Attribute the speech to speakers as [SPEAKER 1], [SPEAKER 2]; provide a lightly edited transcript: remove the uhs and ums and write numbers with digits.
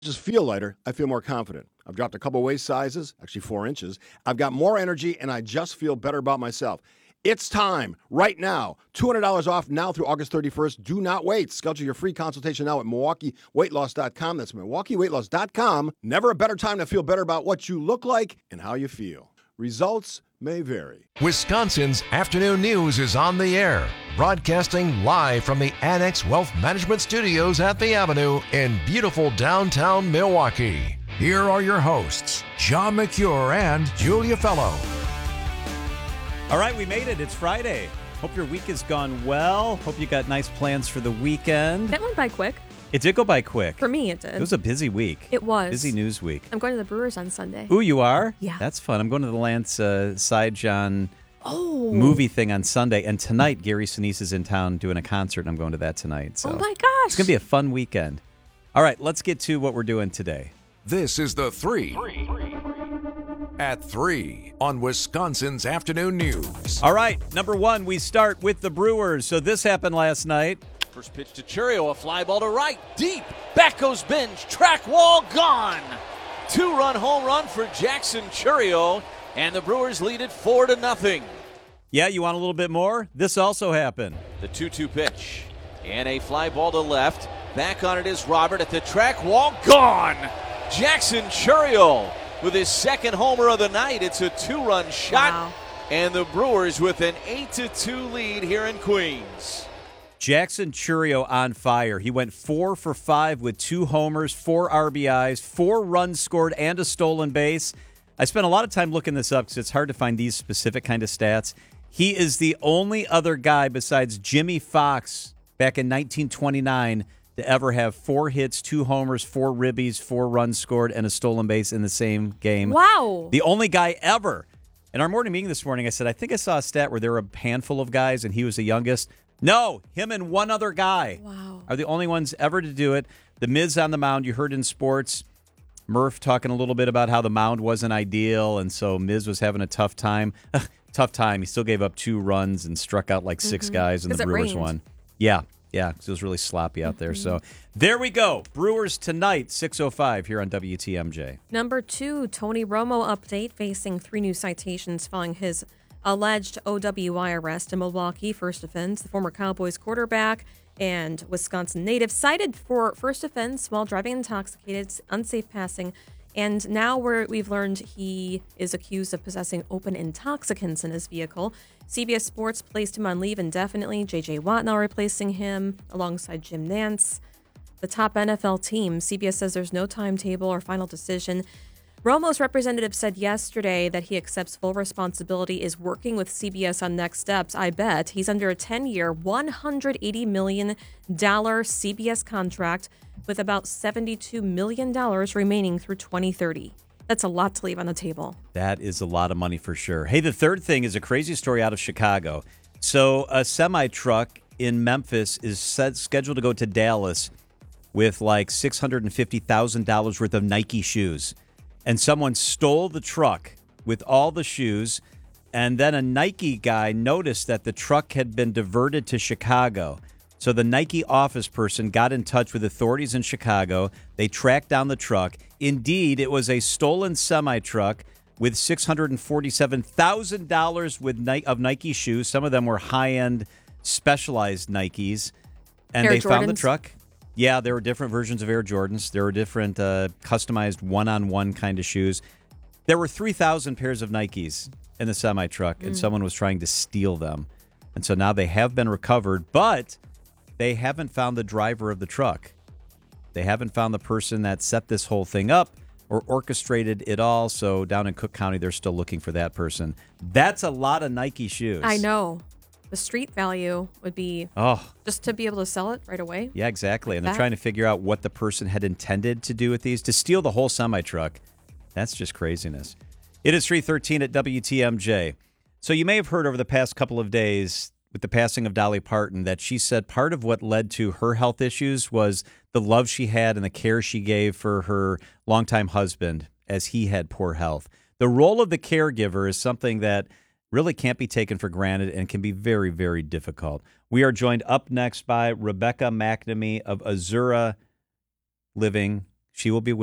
[SPEAKER 1] Just feel lighter. I feel more confident. I've dropped a couple waist sizes, actually 4 inches. I've got more energy, and I just feel better about myself. It's time right now. $200 off now through August 31st. Do not wait. Schedule your free consultation now at MilwaukeeWeightLoss.com. That's MilwaukeeWeightLoss.com. Never a better time to feel better about what you look like and how you feel. Results may vary.
[SPEAKER 2] Wisconsin's Afternoon News is on the air, broadcasting live from the Annex Wealth Management Studios at the Avenue in beautiful downtown Milwaukee. Here are your hosts, John McCure and Julia Fellow.
[SPEAKER 3] All right, we made it. It's Friday. Hope your week has gone well. Hope you got nice plans for the weekend.
[SPEAKER 4] That went by quick.
[SPEAKER 3] It did go by quick.
[SPEAKER 4] For me, it did.
[SPEAKER 3] It was a busy week.
[SPEAKER 4] It was.
[SPEAKER 3] Busy news week.
[SPEAKER 4] I'm going to the Brewers on Sunday.
[SPEAKER 3] Ooh, you are?
[SPEAKER 4] Yeah.
[SPEAKER 3] That's fun. I'm going to the Lance Sidejohn movie thing on Sunday. And tonight, Gary Sinise is in town doing a concert, and I'm going to that tonight. So
[SPEAKER 4] oh, my gosh.
[SPEAKER 3] it's going to be a fun weekend. All right, let's get to what we're doing today.
[SPEAKER 2] This is the 3 at 3 on Wisconsin's Afternoon News.
[SPEAKER 3] All right, number one, we start with the Brewers. So this happened last night.
[SPEAKER 5] First pitch to Chourio, a fly ball to right, deep. Back goes Bench, track wall gone. 2-run home run for Jackson Chourio, and the Brewers lead it 4-0.
[SPEAKER 3] Yeah, you want a little bit more? This also happened.
[SPEAKER 5] The 2-2 pitch, and a fly ball to left. Back on it is Robert at the track wall, gone. Jackson Chourio with his second homer of the night. It's a 2-run shot,
[SPEAKER 4] Wow.
[SPEAKER 5] and the Brewers with an 8-2 lead here in Queens.
[SPEAKER 3] Jackson Chourio on fire. He went 4 for 5 with 2 homers, 4 RBIs, 4 runs scored, and a stolen base. I spent a lot of time looking this up because it's hard to find these specific kind of stats. He is the only other guy besides Jimmy Fox back in 1929 to ever have 4 hits, 2 homers, 4 ribbies, 4 runs scored, and a stolen base in the same game.
[SPEAKER 4] Wow.
[SPEAKER 3] The only guy ever. In our morning meeting this morning, I said, I think I saw a stat where there were a handful of guys and he was the youngest. No, him and one other guy are the only ones ever to do it. The Miz on the mound, you heard in sports, Murph talking a little bit about how the mound wasn't ideal, and so Miz was having a tough time. Tough time. He still gave up 2 runs and struck out like 6 guys, and the Brewers won. Yeah, because it was really sloppy out there. So there we go. Brewers tonight, 6:05 here on WTMJ.
[SPEAKER 4] Number 2, Tony Romo update, facing 3 new citations following his alleged OWI arrest in Milwaukee. First offense, the former Cowboys quarterback and Wisconsin native cited for first offense while driving intoxicated, unsafe passing, and now we've learned he is accused of possessing open intoxicants in his vehicle. CBS Sports placed him on leave indefinitely. J.J. Watt now replacing him alongside Jim Nantz. The top NFL team, CBS says there's no timetable or final decision. Romo's representative said yesterday that he accepts full responsibility, is working with CBS on next steps. I bet he's under a 10-year, $180 million CBS contract with about $72 million remaining through 2030. That's a lot to leave on the table.
[SPEAKER 3] That is a lot of money for sure. Hey, the third thing is a crazy story out of Chicago. So a semi-truck in Memphis is scheduled to go to Dallas with like $650,000 worth of Nike shoes. And someone stole the truck with all the shoes, and then a Nike guy noticed that the truck had been diverted to Chicago. So the Nike office person got in touch with authorities in Chicago. They tracked down the truck. Indeed, it was a stolen semi-truck with $647,000 of Nike shoes. Some of them were high-end, specialized Nikes. And
[SPEAKER 4] Air
[SPEAKER 3] they found the
[SPEAKER 4] Jordans.
[SPEAKER 3] truck. Yeah, there were different versions of Air Jordans. There were different customized one-on-one kind of shoes. There were 3,000 pairs of Nikes in the semi-truck, and someone was trying to steal them. And so now they have been recovered, but they haven't found the driver of the truck. They haven't found the person that set this whole thing up or orchestrated it all. So down in Cook County, they're still looking for that person. That's a lot of Nike shoes.
[SPEAKER 4] I know. The street value would be just to be able to sell it right away.
[SPEAKER 3] Yeah, exactly. And they're
[SPEAKER 4] That-
[SPEAKER 3] trying to figure out what the person had intended to do with these. To steal the whole semi-truck, that's just craziness. It is 3:13 at WTMJ. So you may have heard over the past couple of days with the passing of Dolly Parton that she said part of what led to her health issues was the love she had and the care she gave for her longtime husband as he had poor health. The role of the caregiver is something that really can't be taken for granted and can be very, very difficult. We are joined up next by Rebecca McNamee of Azura Living. She will be